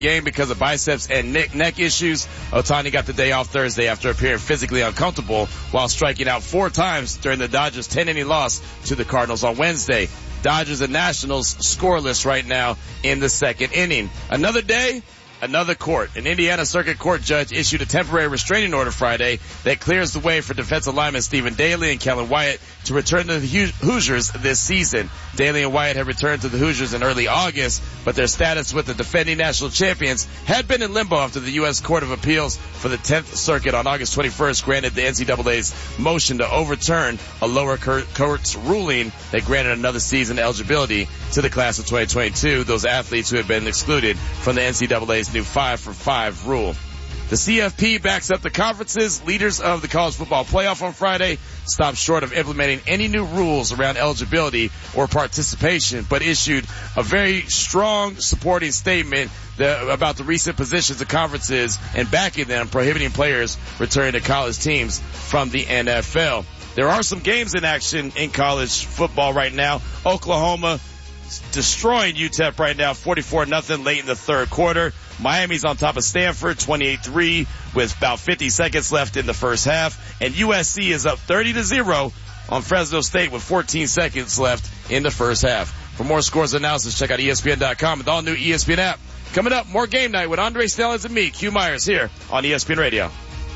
game because of biceps and neck issues. Ohtani got the day off Thursday after appearing physically uncomfortable while striking out 4 times during the Dodgers' 10-inning loss to the Cardinals on Wednesday. Dodgers and Nationals scoreless right now in the second inning. Another day, another court. An Indiana Circuit Court judge issued a temporary restraining order Friday that clears the way for defensive linemen Stephen Daly and Kellen Wyatt to return to the Hoosiers this season. Daly and Wyatt had returned to the Hoosiers in early August, but their status with the defending national champions had been in limbo after the U.S. Court of Appeals for the 10th Circuit on August 21st granted the NCAA's motion to overturn a lower court's ruling that granted another season eligibility to the class of 2022, those athletes who had been excluded from the NCAA's new 5-for-5 rule. The CFP backs up the conference's leaders of the college football playoff on Friday, stopped short of implementing any new rules around eligibility or participation, but issued a very strong supporting statement about the recent positions of conferences and backing them, prohibiting players returning to college teams from the NFL. There are some games in action in college football right now. Oklahoma destroying UTEP right now, 44-0 late in the third quarter. Miami's on top of Stanford, 28-3 with about 50 seconds left in the first half. And USC is up 30-0 on Fresno State with 14 seconds left in the first half. For more scores and analysis, check out ESPN.com and the all-new ESPN app. Coming up, more Game Night with Andre Stellings and me, Q Myers, here on ESPN Radio.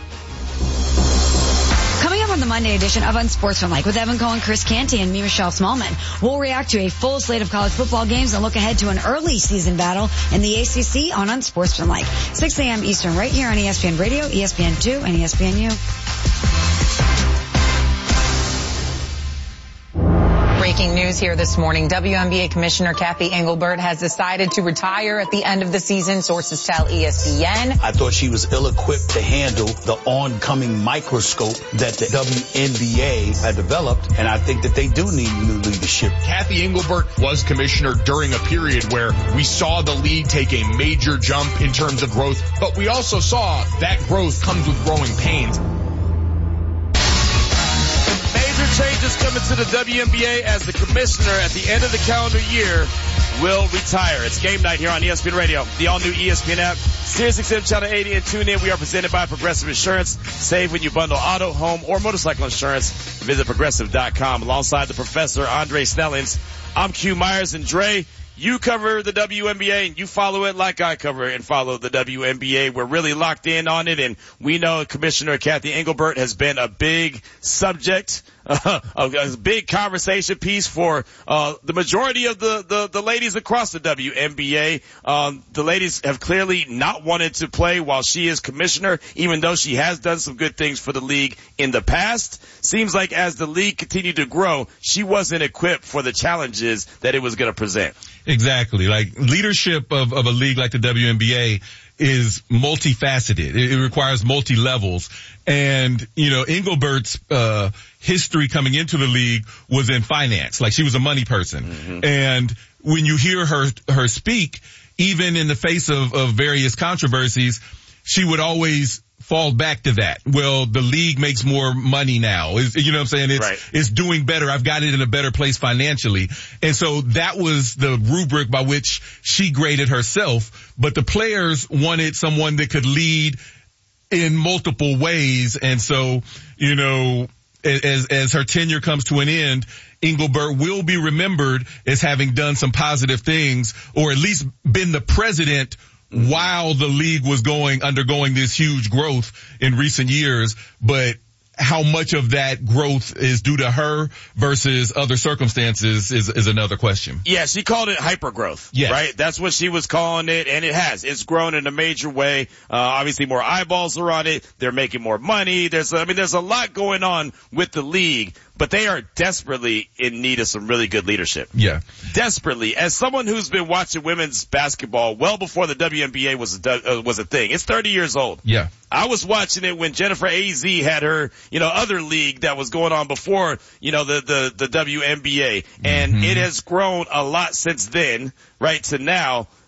Coming up on the Monday edition of Unsportsmanlike with Evan Cohen, Chris Canty, and me, Michelle Smallman, we'll react to a full slate of college football games and look ahead to an early season battle in the ACC on Unsportsmanlike. 6 a.m. Eastern right here on ESPN Radio, ESPN2, and ESPNU. Breaking news here this morning. WNBA Commissioner Kathy Engelbert has decided to retire at the end of the season, sources tell ESPN. I thought she was ill-equipped to handle the oncoming microscope that the WNBA had developed, and I think that they do need new leadership. Kathy Engelbert was commissioner during a period where we saw the league take a major jump in terms of growth, but we also saw that growth comes with growing pains. Changes coming to the WNBA as the commissioner at the end of the calendar year will retire. It's Game Night here on ESPN Radio, the all-new ESPN app, SiriusXM Channel 80, and tune in. We are presented by Progressive Insurance. Save when you bundle auto, home, or motorcycle insurance. Visit Progressive.com. Alongside the Professor Andre Stellings, I'm Q Myers, and Dre, you cover the WNBA and you follow it like I cover and follow the WNBA. We're really locked in on it, and we know Commissioner Kathy Engelbert has been a big subject, a big conversation piece for the majority of the ladies across the WNBA. The ladies have clearly not wanted to play while she is commissioner, even though she has done some good things for the league in the past. Seems like as the league continued to grow, she wasn't equipped for the challenges that it was going to present. Exactly. Like, leadership of a league like the WNBA is multifaceted. It requires multi-levels. And, you know, Engelbert's history coming into the league was in finance. Like, she was a money person. Mm-hmm. And when you hear her speak, even in the face of various controversies, she would always fall back to that. Well, the league makes more money now. You know what I'm saying? It's doing better. I've got it in a better place financially. And so that was the rubric by which she graded herself. But the players wanted someone that could lead in multiple ways. And so, you know, as her tenure comes to an end, Engelbert will be remembered as having done some positive things, or at least been the president while the league was undergoing this huge growth in recent years. But how much of that growth is due to her versus other circumstances is another question. Yeah, she called it hypergrowth. Yes. Right? That's what she was calling it, and it has. It's grown in a major way. Obviously more eyeballs are on it. They're making more money. There's a lot going on with the league, but they are desperately in need of some really good leadership. Yeah. Desperately. As someone who's been watching women's basketball well before the WNBA was a thing. It's 30 years old. Yeah. I was watching it when Jennifer AZ had her, other league that was going on before, the WNBA. And it has grown a lot since then, right, to now.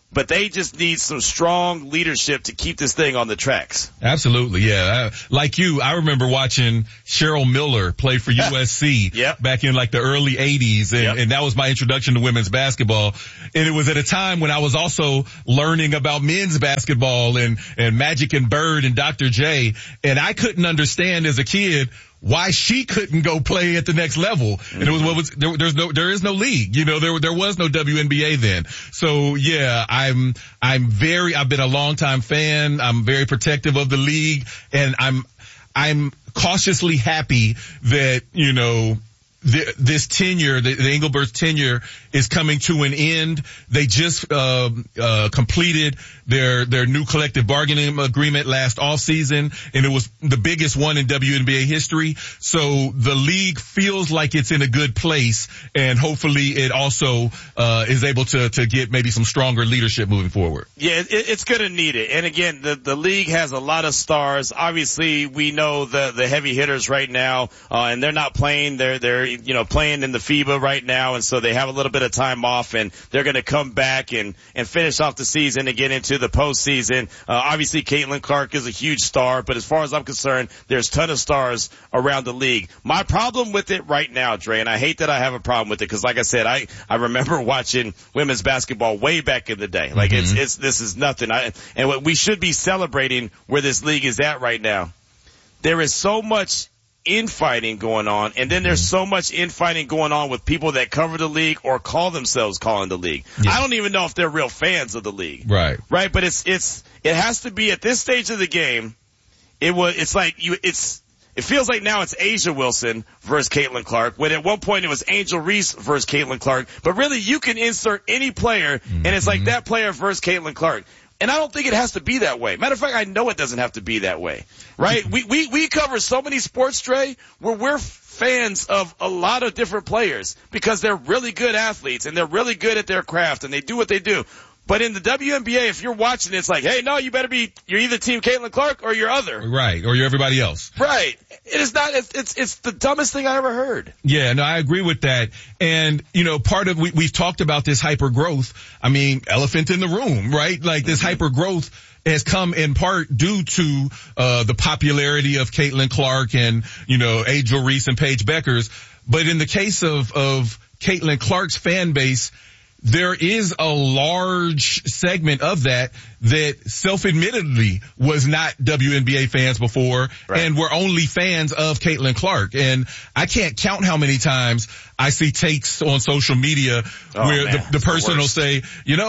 but they just need some strong leadership to keep this thing on the tracks. Absolutely, yeah. Like you, I remember watching Cheryl Miller play for USC back in like the early 80s, and that was my introduction to women's basketball. And it was at a time when I was also learning about men's basketball and Magic and Bird and Dr. J, and I couldn't understand as a kid why she couldn't go play at the next level. And it was there is no league. You know, there was no WNBA then. So yeah, I've been a longtime fan. I'm very protective of the league, and I'm cautiously happy that, you know, this tenure, the Engelbert's tenure is coming to an end. They just completed their new collective bargaining agreement last offseason, and it was the biggest one in WNBA history. So the league feels like it's in a good place, and hopefully it also is able to get maybe some stronger leadership moving forward. Yeah, it's going to need it. And again, the league has a lot of stars. Obviously, we know the heavy hitters right now, and they're not playing. They're playing in the FIBA right now, and so they have a little bit of time off, and they're going to come back and finish off the season and get into the postseason. Obviously, Caitlin Clark is a huge star, but as far as I'm concerned, there's a ton of stars around the league. My problem with it right now, Dre, and I hate that I have a problem with it, because like I said, I remember watching women's basketball way back in the day. Like this is nothing. And what we should be celebrating where this league is at right now. There is so much infighting going on, and then there's so much infighting going on with people that cover the league or call themselves calling the league. Yeah. I don't even know if they're real fans of the league. Right. But it has to be at this stage of the game. It feels like now it's A'ja Wilson versus Caitlin Clark, when at one point it was Angel Reese versus Caitlin Clark. But really, you can insert any player, and it's like that player versus Caitlin Clark. And I don't think it has to be that way. Matter of fact, I know it doesn't have to be that way, right? We cover so many sports, Trey, where we're fans of a lot of different players because they're really good athletes and they're really good at their craft and they do what they do. But in the WNBA, if you're watching, it's like, hey, no, you're either team Caitlin Clark or you're other. Right. Or you're everybody else. Right. It is not, it's the dumbest thing I ever heard. Yeah, no, I agree with that. And, part of, we've talked about this hyper growth. I mean, elephant in the room, right? Like this hyper growth has come in part due to, the popularity of Caitlin Clark and, A'ja Reese and Paige Beckers. But in the case of Caitlin Clark's fan base, there is a large segment of that self-admittedly was not WNBA fans before and were only fans of Caitlin Clark. And I can't count how many times I see takes on social media where the person will say,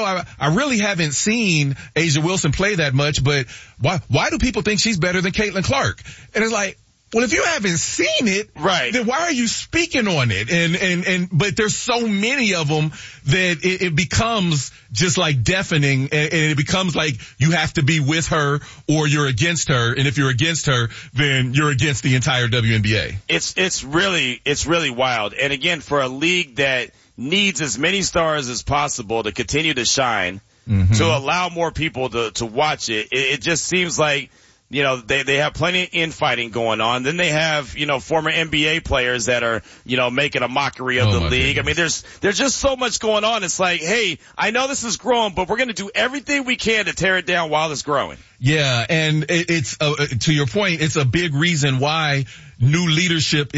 I really haven't seen A'ja Wilson play that much, but why do people think she's better than Caitlin Clark? And it's like, well, if you haven't seen it, then why are you speaking on it? But there's so many of them that it becomes just like deafening, and it becomes like you have to be with her or you're against her. And if you're against her, then you're against the entire WNBA. It's really wild. And again, for a league that needs as many stars as possible to continue to shine, to allow more people to watch it, it just seems like, they have plenty of infighting going on. Then they have, former NBA players that are, making a mockery of the league. Goodness. I mean, there's just so much going on. It's like, hey, I know this is growing, but we're going to do everything we can to tear it down while it's growing. Yeah. And it's to your point, it's a big reason why new leadership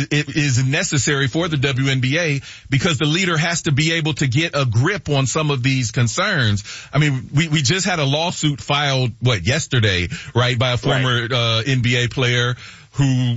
is necessary for the WNBA, because the leader has to be able to get a grip on some of these concerns. I mean, we just had a lawsuit filed, yesterday, right, by a former NBA player who,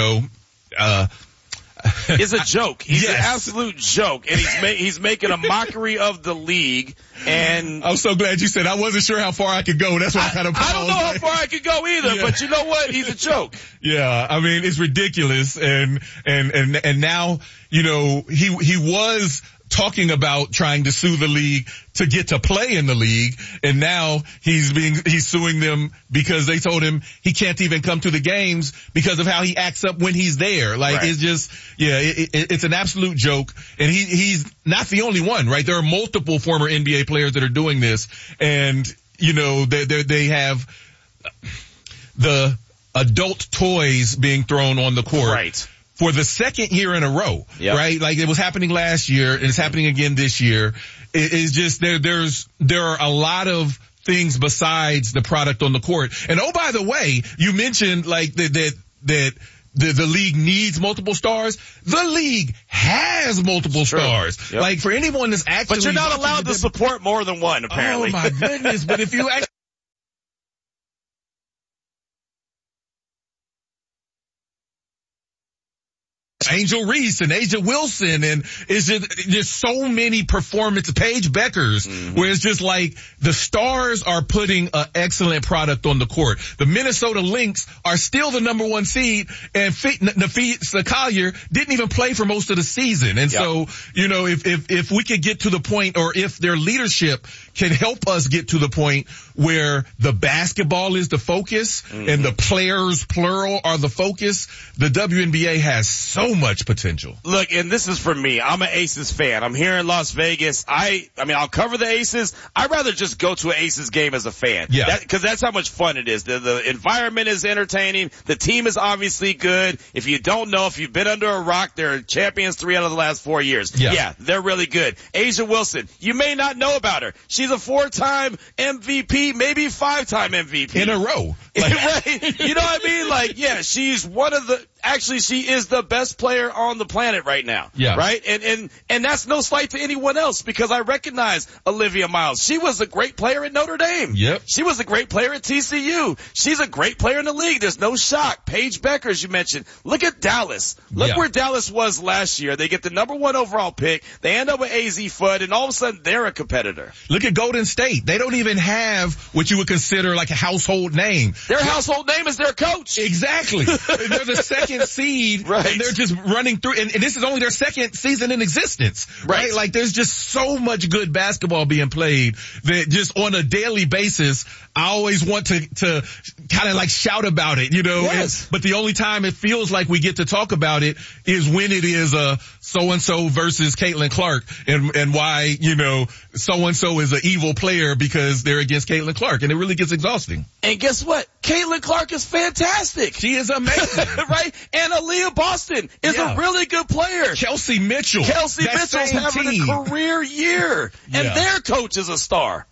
is a joke. He's an absolute joke, and he's making a mockery of the league. And I'm so glad you said I wasn't sure how far I could go. That's why I kind of I don't know how far I could go either, but you know what? He's a joke. Yeah, I mean, it's ridiculous, and now, he was talking about trying to sue the league to get to play in the league, and now he's suing them because they told him he can't even come to the games because of how he acts up when he's there. It's just, it's an absolute joke, and he's not the only one, right? There are multiple former NBA players that are doing this, and they have the adult toys being thrown on the court. Right. for the second year in a row, right? Like it was happening last year and it's happening again this year. It's just there are a lot of things besides the product on the court. And oh, by the way, you mentioned like that the league needs multiple stars. The league has multiple stars. Yep. Like for anyone that's actually, but you're not allowed to support more than one, apparently. Oh my goodness. But if you actually, Angel Reese and Asia Wilson, and it's just so many performance, Paige Beckers, where it's just like the stars are putting an excellent product on the court. The Minnesota Lynx are still the number 1 seed, and Nafees Collier didn't even play for most of the season. And so, you know, if we could get to the point, or if their leadership can help us get to the point where the basketball is the focus and the players, plural, are the focus, the WNBA has so much potential. Look, and this is for me. I'm an Aces fan. I'm here in Las Vegas. I mean, I'll cover the Aces. I'd rather just go to an Aces game as a fan. Yeah. Cause that's how much fun it is. The environment is entertaining. The team is obviously good. If you don't know, if you've been under a rock, they're champions 3 out of the last 4 years. Yeah, they're really good. Asia Wilson, you may not know about her. She's a 4-time MVP, maybe 5-time MVP. In a row. Right. You know what I mean? Like, yeah, she's actually she is the best player on the planet right now. Yeah. Right? And that's no slight to anyone else, because I recognize Olivia Miles. She was a great player at Notre Dame. Yep. She was a great player at TCU. She's a great player in the league. There's no shock. Paige Becker, as you mentioned. Look at Dallas. Look where Dallas was last year. They get the number 1 overall pick. They end up with AZ Fudd, and all of a sudden they're a competitor. Look at Golden State. They don't even have what you would consider like a household name. Their household name is their coach. Exactly. They're the second seed. Right. And they're just running through, and this is only their second season in existence. Right. Like there's just so much good basketball being played that just on a daily basis, I always want to kind of like shout about it, you know. Yes. But the only time it feels like we get to talk about it is when it is so-and-so versus Caitlin Clark, and why, you know, so-and-so is an evil player because they're against Caitlin Clark, and it really gets exhausting. And guess what? Caitlin Clark is fantastic. She is amazing. Right? And Aaliyah Boston is a really good player. Kelsey Mitchell's having a career year, and their coach is a star.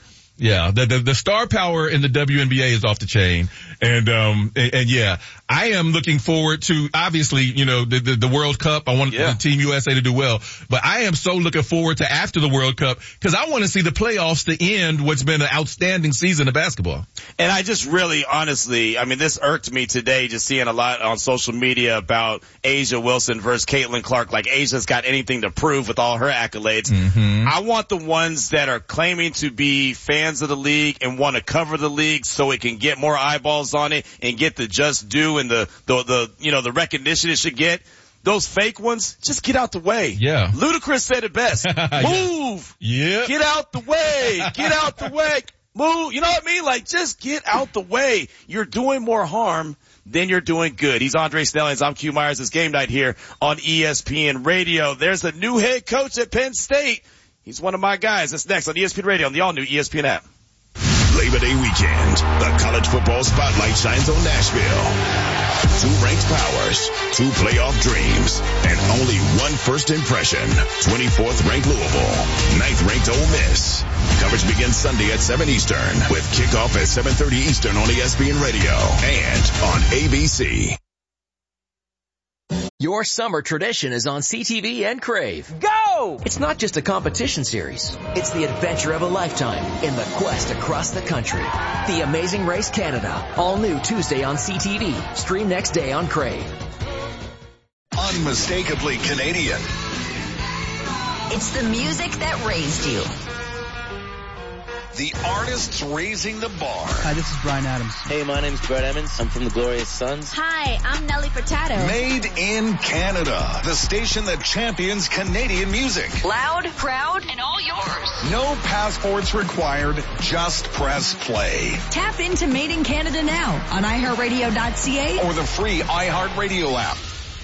Yeah, the star power in the WNBA is off the chain. And yeah, I am looking forward to, obviously, you know, the World Cup. I want the Team USA to do well, but I am so looking forward to after the World Cup, because I want to see the playoffs to end what's been an outstanding season of basketball. And I just really, honestly, I mean, this irked me today, just seeing a lot on social media about Asia Wilson versus Caitlin Clark. Like Asia's got anything to prove with all her accolades. I want the ones that are claiming to be fans of the league and want to cover the league so it can get more eyeballs on it and get the just due and the you know, the recognition it should get. Those fake ones, just get out the way. Yeah. Ludacris said it best. Move. Yeah. Get out the way. Get out the way. Move. You know what I mean? Like, just get out the way. You're doing more harm than you're doing good. He's Andre Snellings. I'm Q Myers. It's game night here on ESPN Radio. There's a new head coach at Penn State. He's one of my guys. That's next on ESPN Radio on the all-new ESPN app. Labor Day weekend, the college football spotlight shines on Nashville. 2 ranked powers, 2 playoff dreams, and only 1 first impression. 24th ranked Louisville, 9th ranked Ole Miss. Coverage begins Sunday at 7 Eastern with kickoff at 7:30 Eastern on ESPN Radio and on ABC. Your summer tradition is on CTV and Crave. Go! It's not just a competition series. It's the adventure of a lifetime in the quest across the country. The Amazing Race Canada. All new Tuesday on CTV. Stream next day on Crave. Unmistakably Canadian. It's the music that raised you. The artists raising the bar. Hi, this is Bryan Adams. Hey, my name's Brett Emmons. I'm from the Glorious Sons. Hi, I'm Nelly Furtado. Made in Canada. The station that champions Canadian music. Loud, proud, and all yours. No passports required. Just press play. Tap into Made in Canada now on iHeartRadio.ca or the free iHeartRadio app.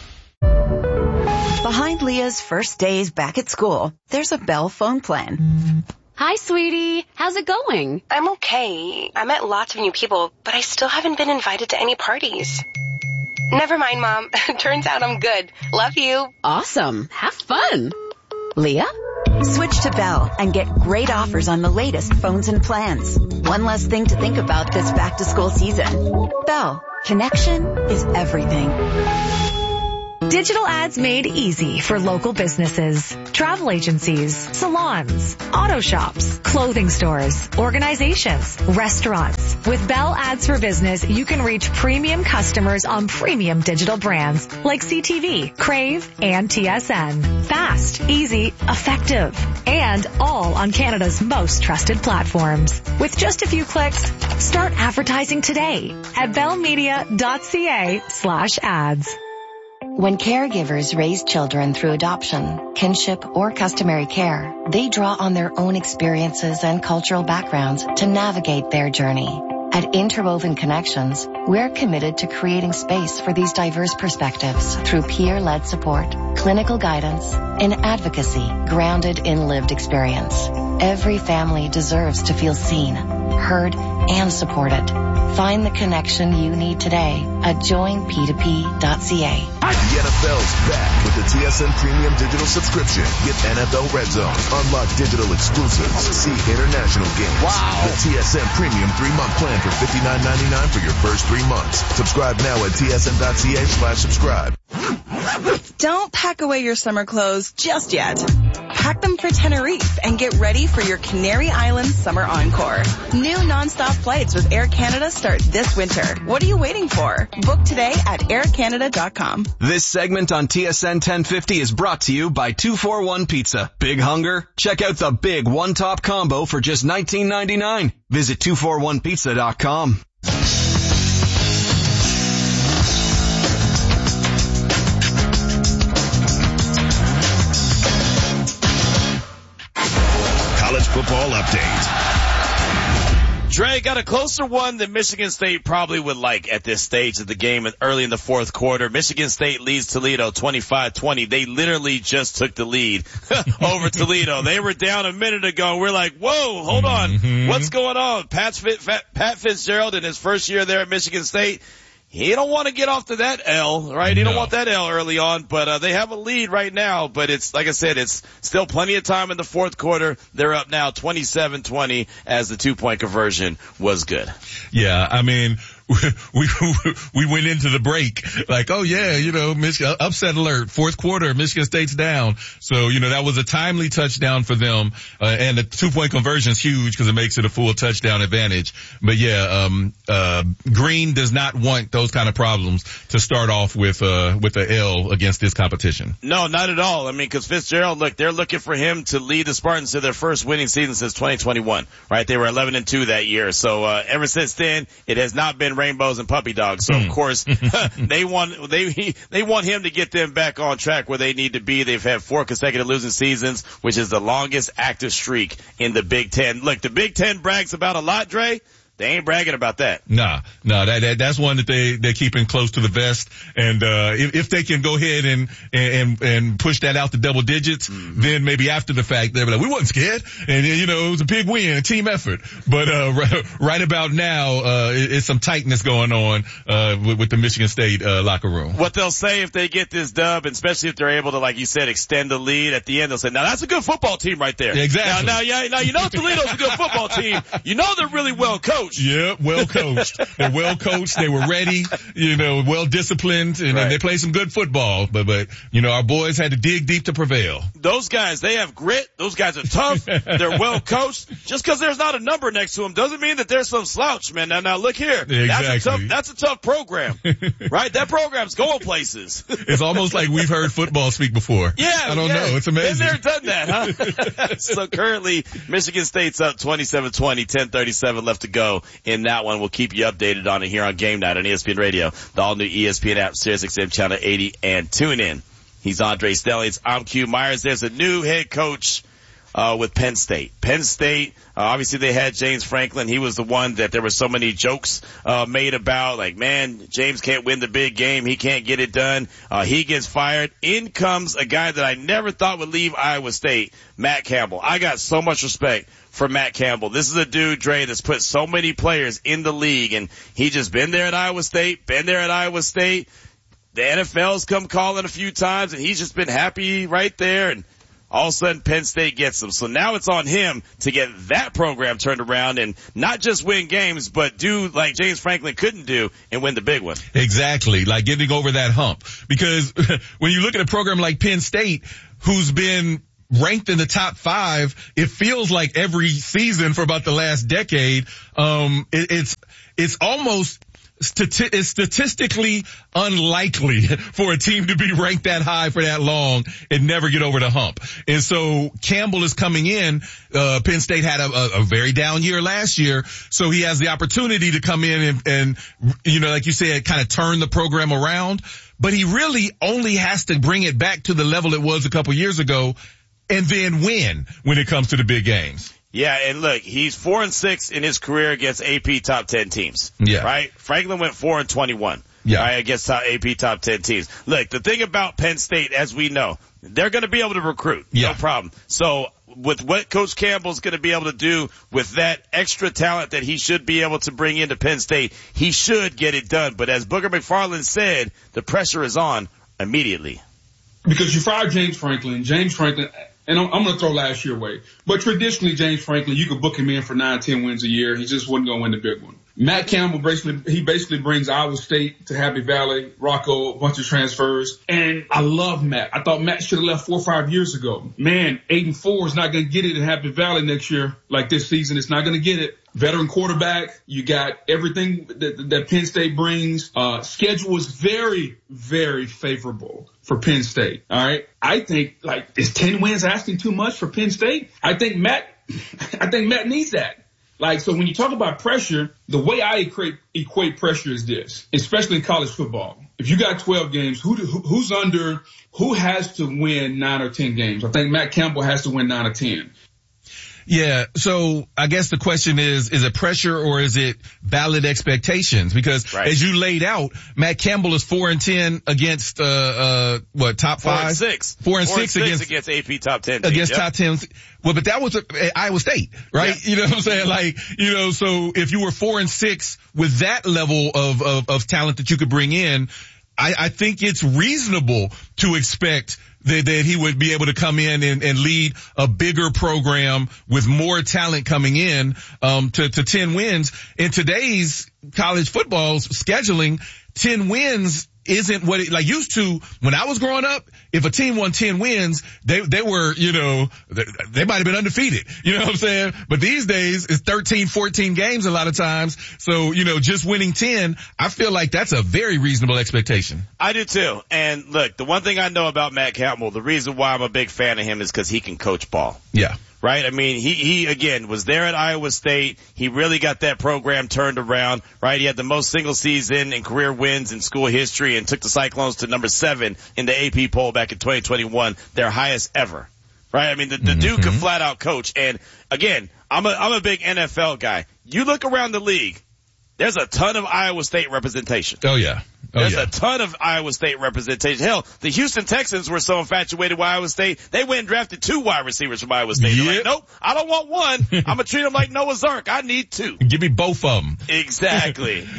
Behind Leah's first days back at school, there's a Bell phone plan. Hi, sweetie. How's it going? I'm okay. I met lots of new people, but I still haven't been invited to any parties. Never mind, Mom. Turns out I'm good. Love you. Awesome. Have fun. Leah? Switch to Bell and get great offers on the latest phones and plans. One less thing to think about this back-to-school season. Bell. Connection is everything. Digital ads made easy for local businesses, travel agencies, salons, auto shops, clothing stores, organizations, restaurants. With Bell Ads for Business, you can reach premium customers on premium digital brands like CTV, Crave, and TSN. Fast, easy, effective, and all on Canada's most trusted platforms. With just a few clicks, start advertising today at bellmedia.ca/ads. When caregivers raise children through adoption, kinship, or customary care, they draw on their own experiences and cultural backgrounds to navigate their journey. At Interwoven Connections, we're committed to creating space for these diverse perspectives through peer-led support, clinical guidance, and advocacy grounded in lived experience. Every family deserves to feel seen, heard, and supported. Find the connection you need today at joinp2p.ca. The NFL's back with the TSN Premium Digital Subscription. Get NFL Red Zone, unlock digital exclusives, see international games. Wow. The TSN Premium 3-month plan for $59.99 for your first 3 months. Subscribe now at tsn.ca/subscribe. Don't pack away your summer clothes just yet. Pack them for Tenerife and get ready for your Canary Islands summer encore. New nonstop flights with Air Canada start this winter. What are you waiting for? Book today at aircanada.com. This segment on TSN 1050 is brought to you by 241 Pizza. Big hunger? Check out the big one-top combo for just $19.99. Visit 241pizza.com. College football update. Dre got a closer one than Michigan State probably would like at this stage of the game early in the fourth quarter. Michigan State leads Toledo 25-20. They literally just took the lead over Toledo. They were down a minute ago. We're like, whoa, hold on. What's going on? Pat Fitzgerald in his first year there at Michigan State, he don't want to get off to that L, right? He don't want that L early on, but they have a lead right now. But it's, like I said, it's still plenty of time in the fourth quarter. They're up now 27-20 as the 2-point conversion was good. Yeah, I mean, we went into the break like, oh yeah, Michigan, upset alert, fourth quarter, Michigan State's down. So, that was a timely touchdown for them. And the 2-point conversion is huge because it makes it a full touchdown advantage. But yeah, Green does not want those kind of problems to start off with a L against this competition. No, not at all. I mean, cause Fitzgerald, look, they're looking for him to lead the Spartans to their first winning season since 2021, right? They were 11-2 that year. So, ever since then, it has not been rainbows and puppy dogs. So of course they want him to get them back on track where they need to be. They've had 4 consecutive losing seasons, which is the longest active streak in the Big Ten. Look, the Big Ten brags about a lot, Dre. They ain't bragging about that. No, that's one that they're keeping close to the vest. And, if they can go ahead and push that out to double digits, then maybe after the fact, they'll be like, we wasn't scared. And, it was a big win, a team effort. But, right about now, it's some tightness going on, with the Michigan State, locker room. What they'll say if they get this dub, and especially if they're able to, like you said, extend the lead at the end, they'll say, now that's a good football team right there. Exactly. Now, Toledo's a good football team. They're really well coached. Yeah, well coached. They're well coached. They were ready, well disciplined, and they played some good football. But, our boys had to dig deep to prevail. Those guys, they have grit. Those guys are tough. They're well coached. Just because there's not a number next to them doesn't mean that there's some slouch, man. Now look here. Exactly. That's a tough program, right? That program's going places. It's almost like we've heard football speak before. Yeah. I don't know. It's amazing. Been there, done that, huh? So currently, Michigan State's up 27-20, 10:37 left to go in that one. We'll keep you updated on it here on Game Night on ESPN Radio, the all-new ESPN app, SiriusXM Channel 80, and tune in. He's Andre Stellings. I'm Q Myers. There's a new head coach with Penn State. Penn State, obviously they had James Franklin. He was the one that there were so many jokes made about, like, man, James can't win the big game. He can't get it done. He gets fired. In comes a guy that I never thought would leave Iowa State, Matt Campbell. I got so much respect for Matt Campbell. This is a dude, Dre, that's put so many players in the league, and he just been there at Iowa State, the NFL's come calling a few times, and he's just been happy right there, and all of a sudden Penn State gets him. So now it's on him to get that program turned around and not just win games, but do like James Franklin couldn't do and win the big one. Exactly, like getting over that hump. Because when you look at a program like Penn State, who's been ranked in the top 5, it feels like every season for about the last decade, it's almost it's statistically unlikely for a team to be ranked that high for that long and never get over the hump. And so Campbell is coming in. Penn State had a very down year last year, so he has the opportunity to come in and you know, like you said, kind of turn the program around. But he really only has to bring it back to the level it was a couple years ago and then win when it comes to the big games. Yeah, and look, he's 4-6 in his career against AP top 10 teams. Yeah. Right? Franklin went 4-21. Yeah. Right, against AP top 10 teams. Look, the thing about Penn State, as we know, they're going to be able to recruit. Yeah. No problem. So with what Coach Campbell's going to be able to do with that extra talent that he should be able to bring into Penn State, he should get it done. But as Booger McFarland said, the pressure is on immediately. Because you fired James Franklin. And I'm going to throw last year away. But traditionally, James Franklin, you could book him in for 9-10 wins a year. He just wasn't going to win the big one. Matt Campbell basically brings Iowa State to Happy Valley, Rocco, a bunch of transfers. And I love Matt. I thought Matt should have left 4 or 5 years ago. Man, 8-4 is not going to get it in Happy Valley next year. Like this season, it's not going to get it. Veteran quarterback. You got everything that Penn State brings. Schedule is very, very favorable for Penn State. All right. I think is 10 wins asking too much for Penn State? I think Matt needs that. So when you talk about pressure, the way I equate pressure is this, especially in college football. If you got 12 games, who has to win 9 or 10 games? I think Matt Campbell has to win 9 or 10. Yeah, so I guess the question is it pressure or is it valid expectations? Because as you laid out, Matt Campbell is 4-10 against top 5? 4-6. 4-6 against AP top 10 teams. Against top 10. Well, but that was Iowa State, right? Yeah. You know what I'm saying? So if you were 4-6 with that level of talent that you could bring in, I think it's reasonable to expect that he would be able to come in and lead a bigger program with more talent coming in, to 10 wins. In today's college football's scheduling, 10 wins isn't what it used to when I was growing up. If a team won 10 wins, they were, they might have been undefeated. You know what I'm saying? But these days it's 13, 14 games a lot of times. So, just winning 10, I feel like that's a very reasonable expectation. I do too. And look, the one thing I know about Matt Campbell, the reason why I'm a big fan of him is because he can coach ball. Yeah. Right? I mean, he again was there at Iowa State. He really got that program turned around, right? He had the most single season and career wins in school history and took the Cyclones to number 7 in the AP poll back in 2021, their highest ever. Right? I mean, the dude could flat out coach. And again, I'm a big NFL guy. You look around the league, there's a ton of Iowa State representation. Oh yeah. There's a ton of Iowa State representation. Hell, the Houston Texans were so infatuated with Iowa State, they went and drafted 2 wide receivers from Iowa State. They're like, nope, I don't want one. I'm going to treat them like Noah's Ark. I need 2. Give me both of them. Exactly.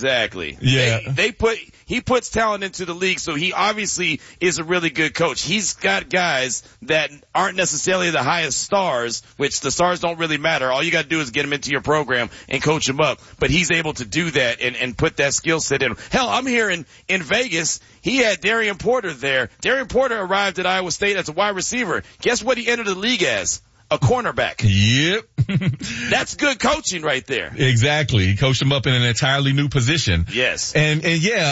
Yeah. He puts talent into the league, so he obviously is a really good coach. He's got guys that aren't necessarily the highest stars, which the stars don't really matter. All you got to do is get them into your program and coach them up. But he's able to do that and put that skill set in. Hell, I'm here in Vegas. He had Darian Porter there. Darian Porter arrived at Iowa State as a wide receiver. Guess what he entered the league as? A cornerback. Yep. That's good coaching right there. Exactly. He coached him up in an entirely new position. Yes. And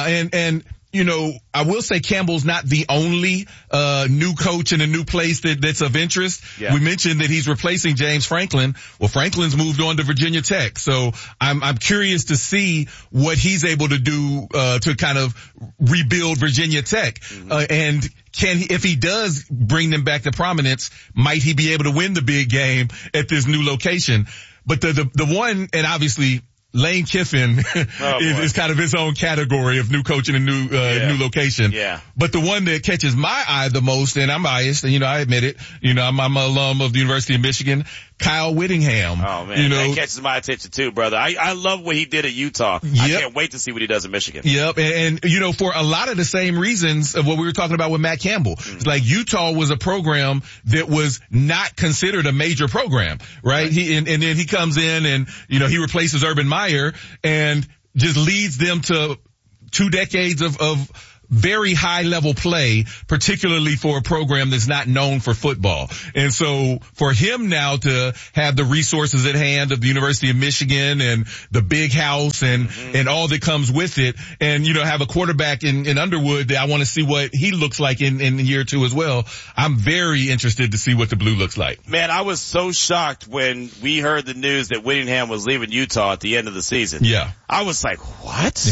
I will say Campbell's not the only new coach in a new place that's of interest. Yeah. We mentioned that he's replacing James Franklin. Well, Franklin's moved on to Virginia Tech, so I'm curious to see what he's able to do to kind of rebuild Virginia Tech. And if he does bring them back to prominence, might he be able to win the big game at this new location? But the one, and obviously Lane Kiffin is kind of his own category of new coach in a new location. Yeah. But the one that catches my eye the most, and I'm biased, and I admit it, I'm an alum of the University of Michigan, Kyle Whittingham. Oh man, that catches my attention too, brother. I love what he did at Utah. Yep. I can't wait to see what he does in Michigan. Yep. And for a lot of the same reasons of what we were talking about with Matt Campbell. It's like Utah was a program that was not considered a major program, right? And then he comes in and, he replaces Urban Meyer and just leads them to 2 decades of very high level play, particularly for a program that's not known for football. And so for him now to have the resources at hand of the University of Michigan and the big house and all that comes with it, and, have a quarterback in Underwood that I want to see what he looks like in year 2 as well. I'm very interested to see what the blue looks like. Man, I was so shocked when we heard the news that Whittingham was leaving Utah at the end of the season. Yeah. I was like, what?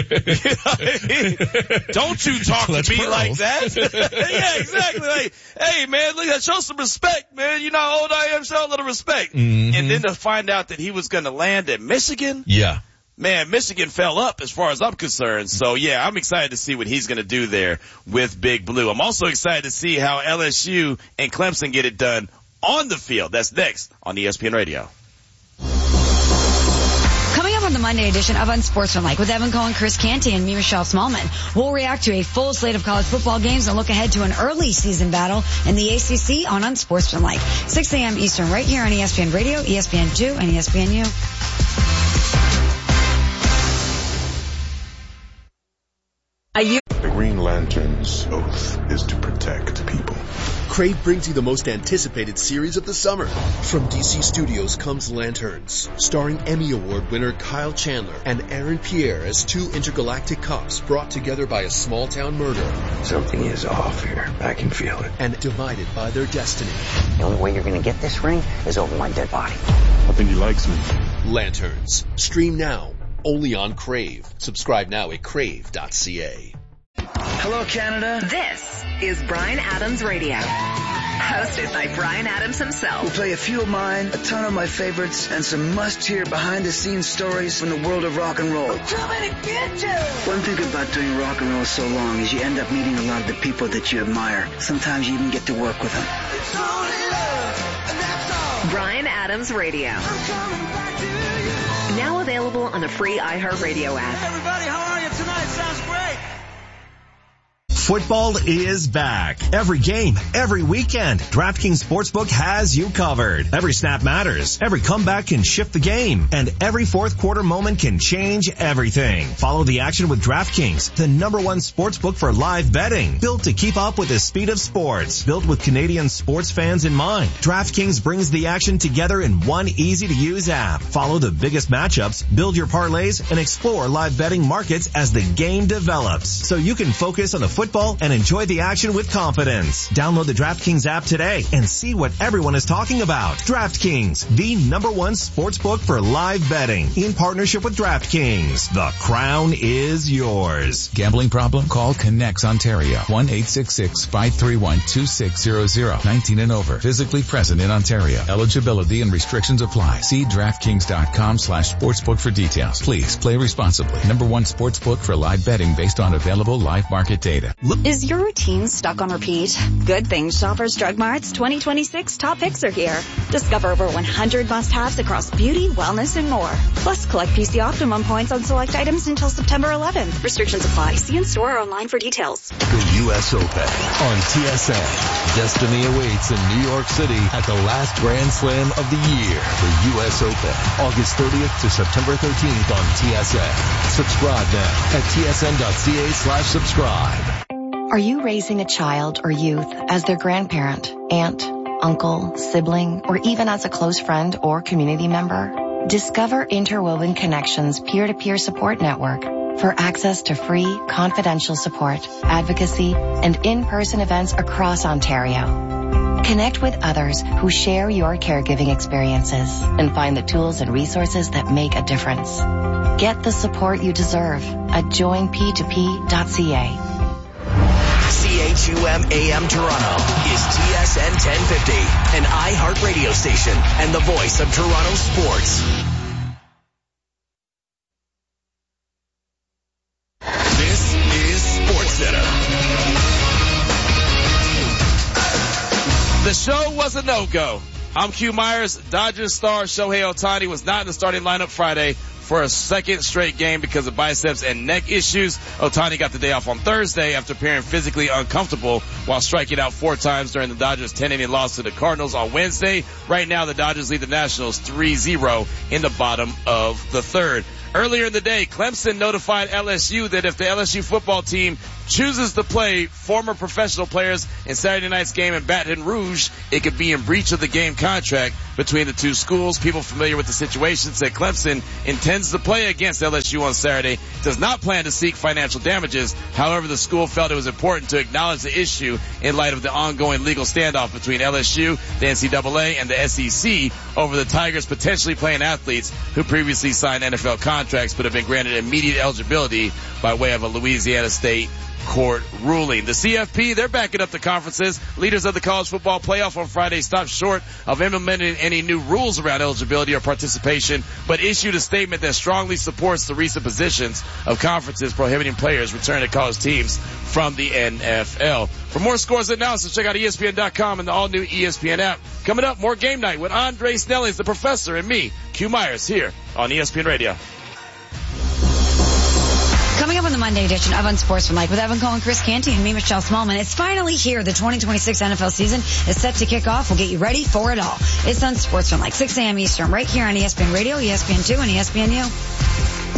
Don't you talk to me like that? Yeah, exactly. Like, hey man, look, show some respect, man. You know how old I am, show a little respect. And then to find out that he was going to land at Michigan. Yeah. Man, Michigan fell up as far as I'm concerned. So yeah, I'm excited to see what he's going to do there with Big Blue. I'm also excited to see how LSU and Clemson get it done on the field. That's next on ESPN Radio. Coming up on the Monday edition of Unsportsmanlike with Evan Cohen, Chris Canty, and me, Michelle Smallman, we'll react to a full slate of college football games and look ahead to an early season battle in the ACC on Unsportsmanlike. 6 a.m. Eastern right here on ESPN Radio, ESPN2, and ESPNU. The Green Lantern's oath is to protect people. Crave brings you the most anticipated series of the summer. From DC Studios comes Lanterns, starring Emmy Award winner Kyle Chandler and Aaron Pierre as 2 intergalactic cops brought together by a small-town murder. Something is off here. I can feel it. And divided by their destiny. The only way you're going to get this ring is over my dead body. I think he likes me. Lanterns. Stream now. Only on Crave. Subscribe now at crave.ca. Hello, Canada. This is Bryan Adams Radio. Hosted by Bryan Adams himself. We'll play a few of mine, a ton of my favorites, and some must-hear behind-the-scenes stories from the world of rock and roll. One thing about doing rock and roll so long is you end up meeting a lot of the people that you admire. Sometimes you even get to work with them. Bryan Adams Radio. Now available on the free iHeartRadio app. Hey everybody, how are you tonight? Sounds great. Football is back. Every game, every weekend, DraftKings Sportsbook has you covered. Every snap matters. Every comeback can shift the game. And every fourth quarter moment can change everything. Follow the action with DraftKings, the #1 sportsbook for live betting. Built to keep up with the speed of sports. Built with Canadian sports fans in mind. DraftKings brings the action together in one easy-to-use app. Follow the biggest matchups, build your parlays, and explore live betting markets as the game develops. So you can focus on the football and enjoy the action with confidence. Download the DraftKings app today and see what everyone is talking about. DraftKings, the #1 sportsbook for live betting. In partnership with DraftKings, the crown is yours. Gambling problem? Call Connects Ontario. 1-866-531-2600. 19 and over. Physically present in Ontario. Eligibility and restrictions apply. See DraftKings.com/sportsbook for details. Please play responsibly. #1 sportsbook for live betting based on available live market data. Is your routine stuck on repeat? Good Things Shoppers Drug Mart's 2026 top picks are here. Discover over 100 must-haves across beauty, wellness, and more. Plus, collect PC Optimum points on select items until September 11th. Restrictions apply. See in store or online for details. The U.S. Open on TSN. Destiny awaits in New York City at the last Grand Slam of the year. The U.S. Open, August 30th to September 13th on TSN. Subscribe now at tsn.ca/subscribe. Are you raising a child or youth as their grandparent, aunt, uncle, sibling, or even as a close friend or community member? Discover Interwoven Connections peer-to-peer support network for access to free, confidential support, advocacy, and in-person events across Ontario. Connect with others who share your caregiving experiences and find the tools and resources that make a difference. Get the support you deserve at joinp2p.ca. CHUM AM Toronto is TSN 1050, an iHeart radio station and the voice of Toronto sports. This is SportsCenter. The show was a no-go. I'm Q Myers. Dodgers star Shohei Ohtani was not in the starting lineup Friday for a second straight game because of biceps and neck issues. Ohtani got the day off on Thursday after appearing physically uncomfortable while striking out 4 times during the Dodgers' 10-inning loss to the Cardinals on Wednesday. Right now, the Dodgers lead the Nationals 3-0 in the bottom of the third. Earlier in the day, Clemson notified LSU that if the LSU football team chooses to play former professional players in Saturday night's game in Baton Rouge, it could be in breach of the game contract between the two schools. People familiar with the situation said Clemson intends to play against LSU on Saturday, does not plan to seek financial damages. However, the school felt it was important to acknowledge the issue in light of the ongoing legal standoff between LSU, the NCAA, and the SEC over the Tigers potentially playing athletes who previously signed NFL contracts but have been granted immediate eligibility by way of a Louisiana State court ruling. The CFP, they're backing up the conferences. Leaders of the college football playoff on Friday stopped short of implementing any new rules around eligibility or participation, but issued a statement that strongly supports the recent positions of conferences prohibiting players returning to college teams from the NFL. For more scores and analysis, check out ESPN.com and the all-new ESPN app. Coming up, more Game Night with Andre Snellings, the professor, and me, Q Myers, here on ESPN Radio. Coming up on the Monday edition of Unsportsmanlike with Evan Cohen, Chris Canty, and me, Michelle Smallman. It's finally here. The 2026 NFL season is set to kick off. We'll get you ready for it all. It's Unsportsmanlike, 6 a.m. Eastern, right here on ESPN Radio, ESPN2, and ESPNU.